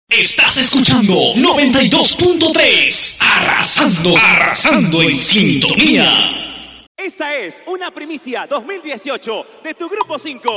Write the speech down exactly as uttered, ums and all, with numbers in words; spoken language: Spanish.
Estás escuchando noventa y dos punto tres, arrasando, arrasando en sintonía. Esta es una primicia dos mil dieciocho de tu Grupo cinco.